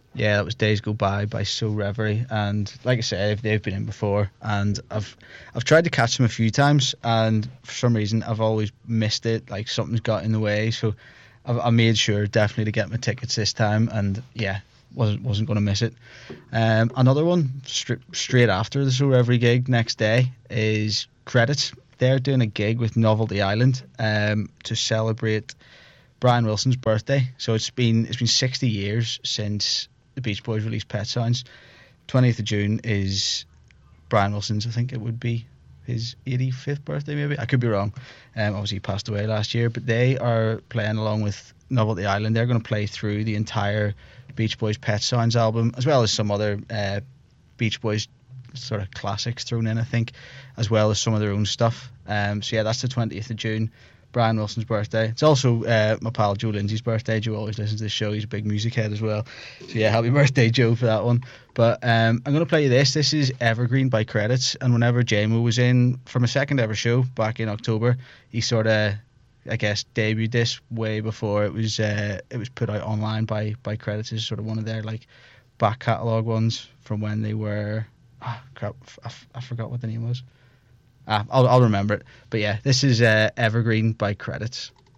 Yeah, that was Days Go by So Reverie, and like I said, they've been in before, and I've tried to catch them a few times, and for some reason I've always missed it. Like something's got in the way, so I made sure definitely to get my tickets this time, and yeah, wasn't going to miss it. Another one straight after the So Reverie gig next day is Credits. They're doing a gig with Novelty Island to celebrate Brian Wilson's birthday. So it's been 60 years since the Beach Boys released Pet Sounds. 20th of June is Brian Wilson's, I think it would be his 85th birthday, maybe. I could be wrong. Obviously, he passed away last year, but they are playing along with Novelty Island. They're going to play through the entire Beach Boys Pet Sounds album, as well as some other Beach Boys sort of classics thrown in, I think, as well as some of their own stuff. So yeah, that's the 20th of June. Brian Wilson's birthday. It's also my pal Joe Lindsay's birthday. Joe always listens to this show. He's a big music head as well. So yeah, happy birthday, Joe, for that one. But I'm going to play you this. This is Evergreen by Credits. And whenever JMO was in from a second ever show back in October, he sort of, I guess, debuted this way before it was put out online by Credits. It's sort of one of their like back catalogue ones from when they were. Crap, I forgot what the name was. I'll remember it. But yeah, this is Evergreen by Credits.